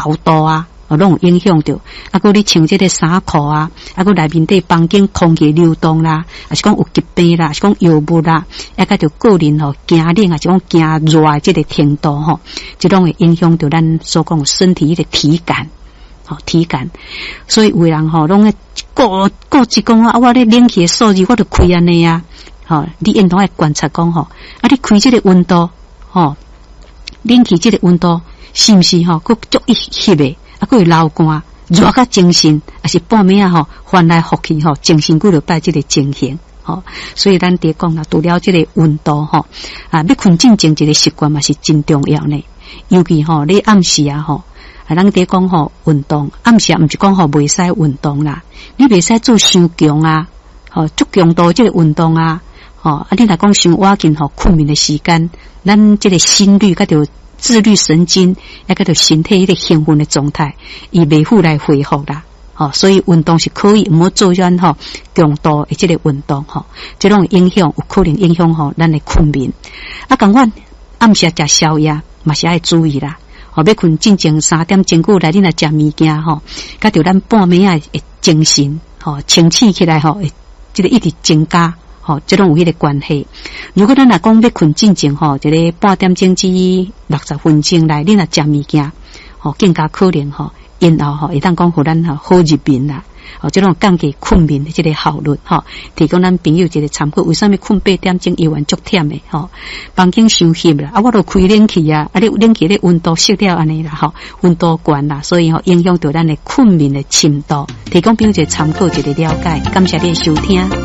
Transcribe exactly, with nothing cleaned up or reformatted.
高度啊，哦，拢有影响到。啊，佮你穿这个衫裤啊，啊，佮内面底房间空气流动啦，还是讲有疾病啦，还是讲药物啦，啊，佮着个人吼惊冷啊，是讲惊热这个程度吼，这拢会影响到咱所讲身体的体感。吼、哦、体感，所以有人吼拢个顾顾一讲啊，我咧冷气的数字我都开安尼啊，吼、哦，你应当爱观察讲吼，啊，你开这个温度，吼、哦，冷气这个温度是毋是吼，佮足一翕的，啊，佮会流汗，热甲精神，还是半暝啊吼，翻来覆去吼，精神几落摆这个情形，吼、哦，所以咱伫讲啦，除了这个温度吼，啊，要困进前一个习惯嘛是真重要呢，尤其吼，你暗时啊吼。啊，咱伫讲吼运动，暗时毋是讲吼袂使运动啦，你袂使做伤强啊，吼足强度即个运动啊，吼啊，你若讲伤晚紧吼困眠的时间，咱即个心率甲着自律神经，也甲着身体迄个兴奋的状态，伊袂复来恢复啦，吼，所以运动是可以，毋好做咱吼强度的即个运动吼，即种影响有可能影响吼咱的困眠。啊，共款暗时食宵夜，嘛是爱注意啦。吼，要困进前三点钟久来，你若食物件吼，甲着咱半暝啊会精神吼，清醒起来吼，会即个一直增加吼，即种有迄个关系。如果咱若讲要困进前吼，一个半点钟至六十分钟来，你若食物件吼，更加可能吼，然后吼会当讲互咱吼好入眠啦。哦，这种降低困眠的这个效率，哈、哦，提供咱朋友一个参考。为什么困八点钟依然足忝的？哈、哦，房间伤翕啦，啊，我都开冷气啊，啊，你冷气咧温度熄掉安尼啦，哈、哦，温度悬啦，所以吼、哦、影响到咱的困眠的深度。提供朋友一个参考，一个了解。感谢你的收听。